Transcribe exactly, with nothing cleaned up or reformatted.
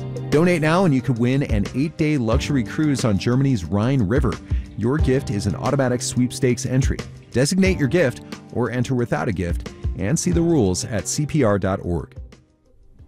Donate now and you could win an eight-day luxury cruise on Germany's Rhine River. Your gift is an automatic sweepstakes entry. Designate your gift or enter without a gift and see the rules at C P R dot org.